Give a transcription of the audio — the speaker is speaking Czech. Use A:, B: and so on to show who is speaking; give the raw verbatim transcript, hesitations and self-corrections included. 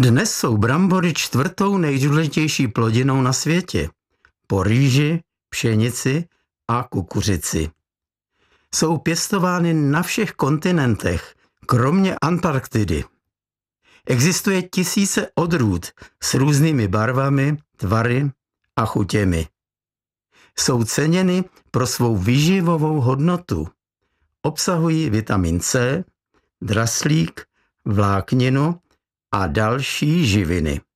A: Dnes jsou brambory čtvrtou nejdůležitější plodinou na světě, po rýži, pšenici a kukuřici. Jsou pěstovány na všech kontinentech, kromě Antarktidy. Existuje tisíce odrůd s různými barvami, tvary a chutěmi. Jsou ceněny pro svou výživovou hodnotu. Obsahují vitamin C, draslík, vlákninu a další živiny.